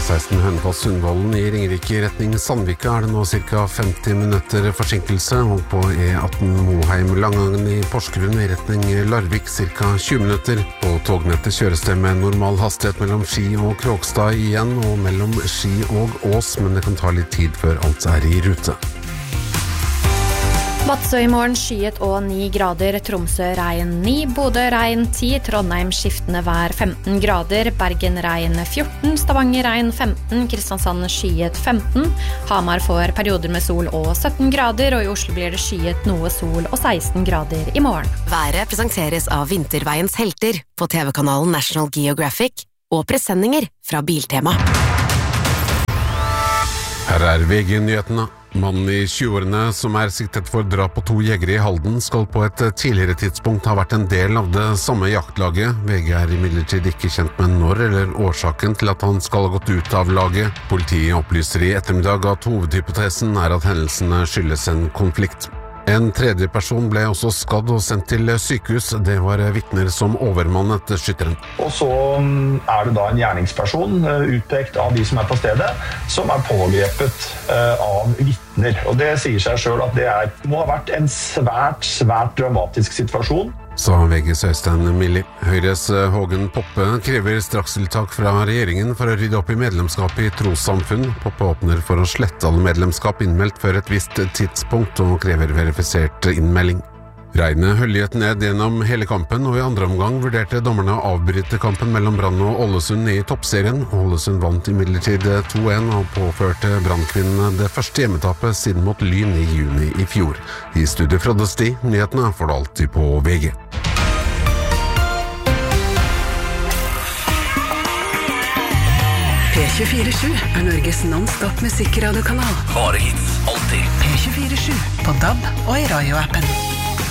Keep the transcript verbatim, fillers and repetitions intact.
seksten Hønefoss-Sundvolden i Ringerike i retning Sandvika er det nå ca. femti minutter forsinkelse, og på E atten Moheim-Langangen i Porsgrunn i retning Larvik ca. tjue minutter. På tognettet kjøres det med normal hastighet mellom Ski og Kråkstad igjen, og mellom Ski og Ås, men det kan ta litt tid før alt er i rute. Vadsø i morgen skyet og ni grader, Tromsø regn ni, Bodø regn ti, Trondheim skiftende vær femten grader, Bergen regn fjorten, Stavanger regn femten, Kristiansand skyet femten, Hamar får perioder med sol og sytten grader, og i Oslo blir det skyet noe sol og seksten grader i morgen. Været presenteres av Vinterveiens helter på T V-kanalen National Geographic og presendinger fra Biltema. Her er V G-nyhetene. Mannen i tjueårene som er siktet for drap på to jegere i Halden skal på et tidligere tidspunkt ha vært en del av det samme jaktlaget. V G er imidlertid ikke kjent med når eller årsaken til at han skal ha gått ut av laget. Politiet opplyser i ettermiddag at hovedhypotesen er at hendelsene skyldes en konflikt. En tredje person ble også skadd og sendt til sykehus. Det var vitner som overmannet skytteren. Og så er det da en gjerningsperson utpekt av de som er på stedet, som er pågrepet av vitner. Og det sier seg selv at det er, må ha vært en svært, svært dramatisk situasjon. Sa V G's Øystein Milli. Høyres Hågen Poppe krever strakstiltak fra regjeringen for å rydde opp i medlemskap i trossamfunn. Poppe åpner for å slette alle medlemskap innmeldt før et visst tidspunkt og krever verifisert innmelding. Regnet høljet ned gjennom hele kampen, og i andre omgang vurderte dommerne å avbryte kampen mellom Brann og Ålesund i toppserien. Ålesund vant imidlertid to en og påførte Brannkvinnene det første hjemmetapet siden mot Lyn i juni i fjor. I studio Frode Sti, nyhetene får du alltid på V G. P tjuefire sju er Norges non-stop musikkradio-kanal. Bare hits, alltid. P tjuefire sju på D A B og i radio-appen.